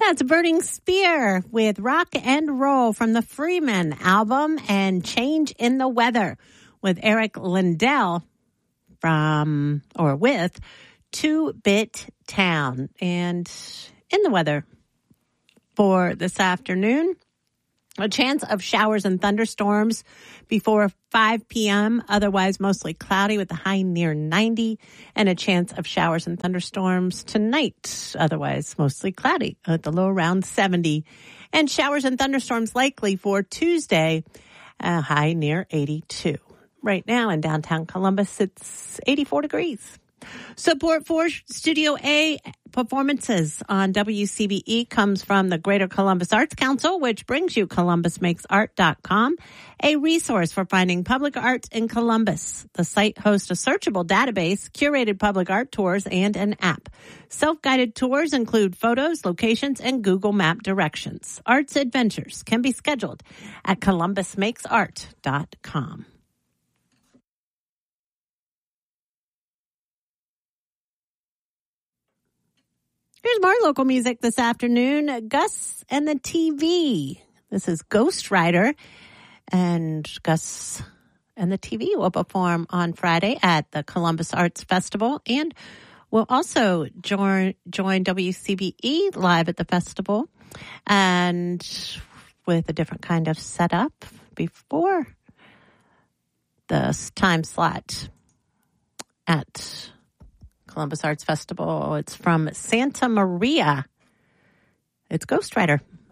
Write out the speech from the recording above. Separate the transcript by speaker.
Speaker 1: That's Burning Spear with Rock and Roll from the Freeman album and Change in the Weather with Eric Lindell with 2-Bit Town. And in the weather for this afternoon, a chance of showers and thunderstorms before 5 p.m., otherwise mostly cloudy with a high near 90, and a chance of showers and thunderstorms tonight, otherwise mostly cloudy at the low around 70, and showers and thunderstorms likely for Tuesday, a high near 82. Right now in downtown Columbus, it's 84 degrees. Support for Studio A performances on WCBE comes from the Greater Columbus Arts Council, which brings you ColumbusMakesArt.com, a resource for finding public art in Columbus. The site hosts a searchable database, curated public art tours, and an app. Self-guided tours include photos, locations, and Google Map directions. Arts adventures can be scheduled at ColumbusMakesArt.com. Here's more local music this afternoon. Gus and the TV. This is Ghost Rider. And Gus and the TV will perform on Friday at the Columbus Arts Festival. And will also join WCBE live at the festival. And with a different kind of setup before the time slot at Columbus Arts Festival. It's from Santa Maria. It's Ghost Rider.